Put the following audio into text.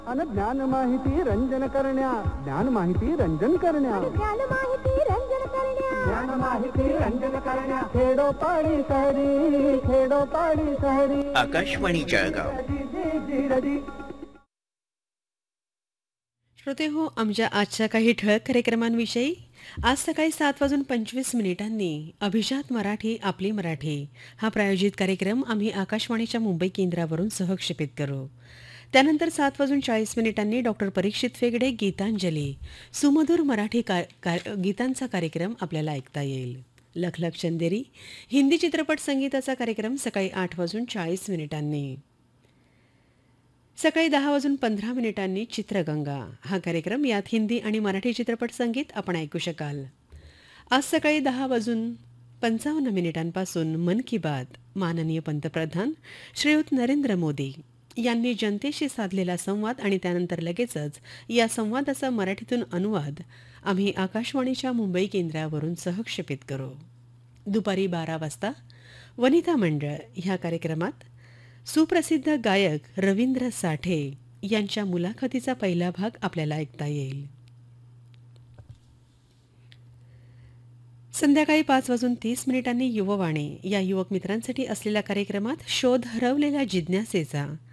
अन ज्ञान माहिती रंजन करण्या, ज्ञान माहिती रंजन करण्या, ज्ञान माहिती रंजन करण्या, ज्ञान माहिती रंजन करण्या. खेडोपाडी सहरी, खेडोपाडी सहरी. आकाशवाणी जळगाव. श्रोते हो, आमच्या आजच्या काही ठळक कार्यक्रमांविषयी. आज सकाळी 7:25 अभिजात मराठी आपली मराठी हा प्रायोजित कार्यक्रम आम्ही आकाशवाणीच्या मुंबई केंद्रावरून सहक्षेपित करू. त्यानंतर 7:40 डॉक्टर परीक्षित फेगडे गीतांजली सुमधुर मराठी गीतांचा कार्यक्रम आपल्याला ऐकता येईल. लखलख चंदेरी हिंदी चित्रपट संगीताचा कार्यक्रम सकाळी 8:40. सकाळी 10:15 चित्रगंगा हा कार्यक्रम, यात हिंदी आणि मराठी चित्रपट संगीत आपण ऐकू शकाल. आज सकाळी 10:55 मन की बात माननीय पंतप्रधान श्रीयुत नरेंद्र मोदी यांनी जनतेशी साधलेला संवाद आणि त्यानंतर लगेचच या संवादाचा मराठीतून अनुवाद आम्ही आकाशवाणीच्या मुंबई केंद्रावरून सहक्षेपित करू. दुपारी 12 वाजता वनिता मंडळ ह्या कार्यक्रमात सुप्रसिद्ध गायक रवींद्र साठे यांच्या मुलाखतीचा पहिला भाग आपल्याला ऐकता येईल. संध्याकाळी 5:30 युववाणी या युवक मित्रांसाठी असलेल्या कार्यक्रमात शोध हरवलेल्या जिज्ञासेचा